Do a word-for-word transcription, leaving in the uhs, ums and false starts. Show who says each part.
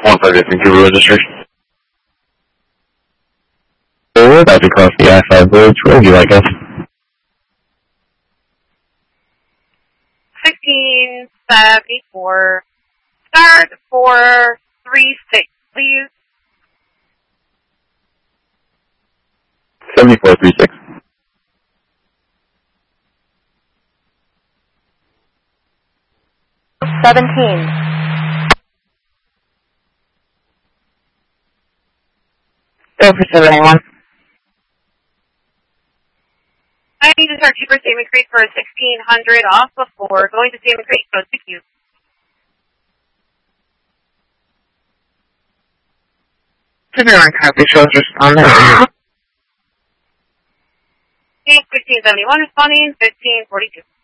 Speaker 1: one five eight Vancouver registration. We're about to cross the I five bridge. Where would you like us?
Speaker 2: Fifteen seventy four. Start four three six, please.
Speaker 1: Seventy four three six.
Speaker 3: Seventeen.
Speaker 4: Go for seven one.
Speaker 2: I need to start cheaper Salmon Creek for sixteen hundred off before going to Salmon Creek. So thank you.
Speaker 4: Everyone copy shows responding.
Speaker 2: Okay, fifteen seventy one responding, fifteen forty two.